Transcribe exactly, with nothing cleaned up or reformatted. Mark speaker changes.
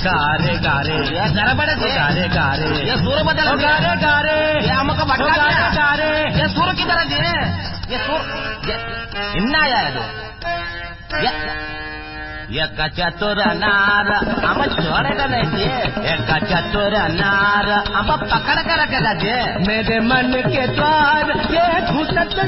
Speaker 1: गारे गारे
Speaker 2: जरा बड़े थे
Speaker 1: गारे गारे
Speaker 2: ये सुर बदल
Speaker 1: गारे गारे
Speaker 2: ये हमको भटका
Speaker 1: गारे गारे
Speaker 2: ये सुर की तरह है ये सुर इन्ना आया है ये एक चतुर नार हम छोड़ेगा नहीं थे एक चतुर नार हम पकड़ कर रखेगा जे
Speaker 1: मेरे मन के द्वार ये घुसत